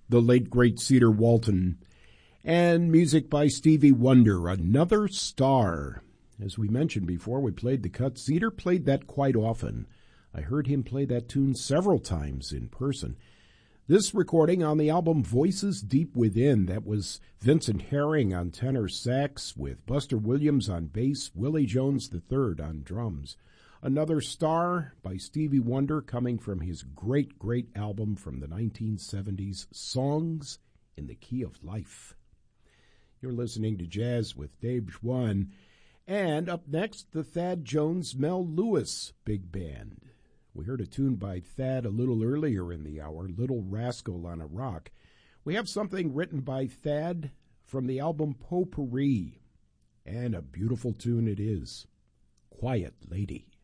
the late great Cedar Walton, and music by Stevie Wonder, Another Star. As we mentioned before, we played the cut. Cedar played that quite often. I heard him play that tune several times in person. This recording on the album Voices Deep Within, that was Vincent Herring on tenor sax with Buster Williams on bass, Willie Jones III on drums. Another Star by Stevie Wonder, coming from his great album from the 1970s, Songs in the Key of Life. You're listening to Jazz with Dave Schwann. And up next, the Thad Jones Mel Lewis Big Band. We heard a tune by Thad a little earlier in the hour, Little Rascal on a Rock. We have something written by Thad from the album Potpourri. And a beautiful tune it is, Quiet Lady.